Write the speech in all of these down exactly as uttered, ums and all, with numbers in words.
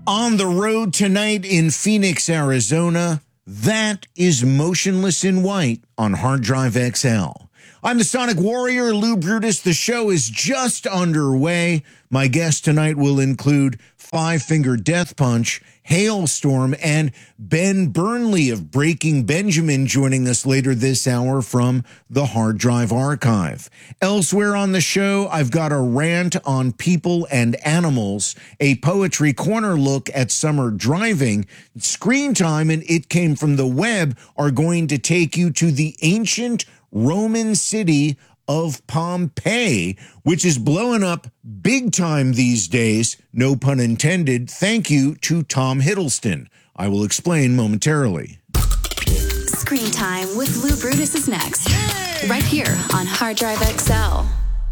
On the road tonight in Phoenix, Arizona, that is Motionless in White on Hard Drive X L. I'm the Sonic Warrior, Lou Brutus. The show is just underway. My guest tonight will include Five Finger Death Punch, Hailstorm, and Ben Burnley of Breaking Benjamin joining us later this hour from the Hard Drive Archive. Elsewhere on the show, I've got a rant on people and animals, a Poetry Corner look at summer driving, Screen Time, and It Came From the Web are going to take you to the ancient Roman city of Pompeii, which is blowing up big time these days, no pun intended. Thank you to Tom Hiddleston. I will explain momentarily. Screen Time with Lou Brutus is next, Yay! Right here on Hard Drive X L.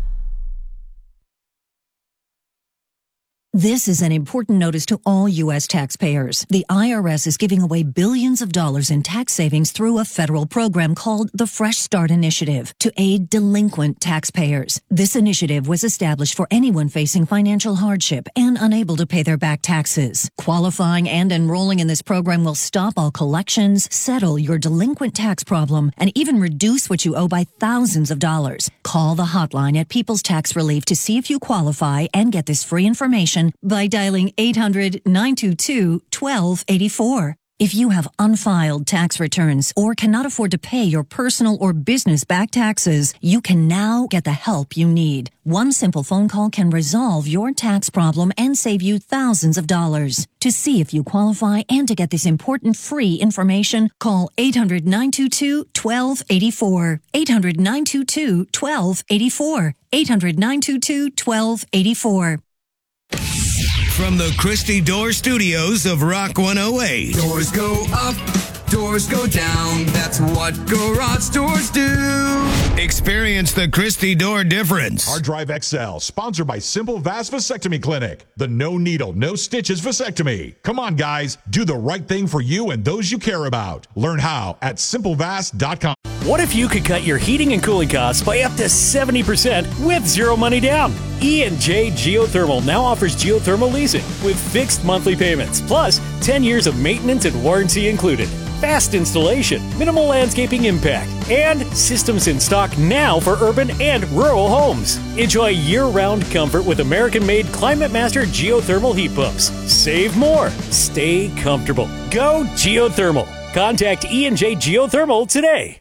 This is an important notice to all U S taxpayers. The I R S is giving away billions of dollars in tax savings through a federal program called the Fresh Start Initiative to aid delinquent taxpayers. This initiative was established for anyone facing financial hardship and unable to pay their back taxes. Qualifying and enrolling in this program will stop all collections, settle your delinquent tax problem, and even reduce what you owe by thousands of dollars. Call the hotline at People's Tax Relief to see if you qualify and get this free information by dialing eight hundred, nine two two, one two eight four. If you have unfiled tax returns or cannot afford to pay your personal or business back taxes, you can now get the help you need. One simple phone call can resolve your tax problem and save you thousands of dollars. To see if you qualify and to get this important free information, call eight hundred, nine two two, one two eight four. eight hundred, nine two two, one two eight four. eight hundred, nine two two, one two eight four. From the Christie Door Studios of Rock one oh eight. Doors go up, doors go down. That's what garage doors do. Experience the Christie Door difference. Hard Drive X L, sponsored by Simple Vast Vasectomy Clinic. The no needle, no stitches vasectomy. Come on, guys. Do the right thing for you and those you care about. Learn how at simple vast dot com. What if you could cut your heating and cooling costs by up to seventy percent with zero money down? E and J Geothermal now offers geothermal leasing with fixed monthly payments, plus ten years of maintenance and warranty included. Fast installation, minimal landscaping impact, and systems in stock now for urban and rural homes. Enjoy year-round comfort with American-made Climate Master geothermal heat pumps. Save more. Stay comfortable. Go geothermal. Contact E and J Geothermal today.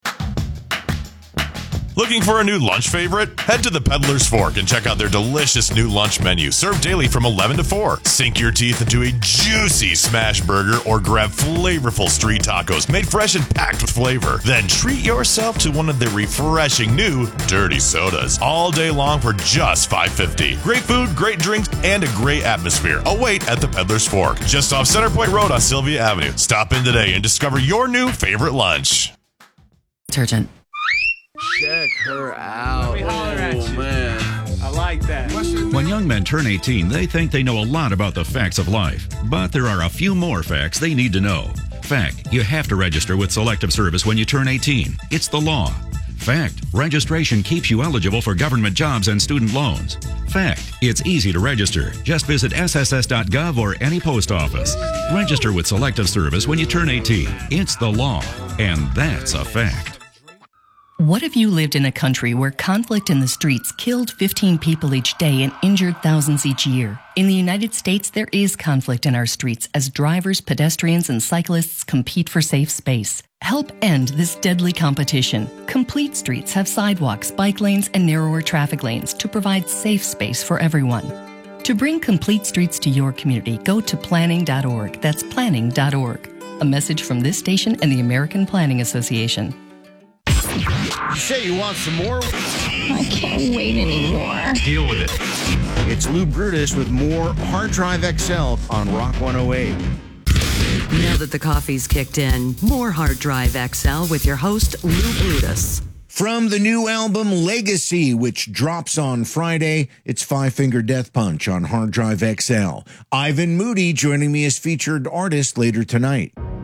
Looking for a new lunch favorite? Head to the Peddler's Fork and check out their delicious new lunch menu, served daily from eleven to four. Sink your teeth into a juicy smash burger or grab flavorful street tacos made fresh and packed with flavor. Then treat yourself to one of their refreshing new dirty sodas all day long for just five fifty. Great food, great drinks, and a great atmosphere await at the Peddler's Fork, just off Center Point Road on Sylvia Avenue. Stop in today and discover your new favorite lunch. Detergent. Check her out. Oh, man. I like that. When young men turn eighteen, they think they know a lot about the facts of life. But there are a few more facts they need to know. Fact, you have to register with Selective Service when you turn eighteen. It's the law. Fact, registration keeps you eligible for government jobs and student loans. Fact, it's easy to register. Just visit S S S dot gov or any post office. Register with Selective Service when you turn eighteen. It's the law. And that's a fact. What if you lived in a country where conflict in the streets killed fifteen people each day and injured thousands each year? In the United States, there is conflict in our streets as drivers, pedestrians, and cyclists compete for safe space. Help end this deadly competition. Complete Streets have sidewalks, bike lanes, and narrower traffic lanes to provide safe space for everyone. To bring Complete Streets to your community, go to planning dot org. That's planning dot org. A message from this station and the American Planning Association. You say you want some more? I can't wait anymore. Deal with it. It's Lou Brutus with more Hard Drive X L on Rock one oh eight. Now that the coffee's kicked in, more Hard Drive X L with your host, Lou Brutus. From the new album Legacy, which drops on Friday, it's Five Finger Death Punch on Hard Drive X L. Ivan Moody joining me as featured artist later tonight.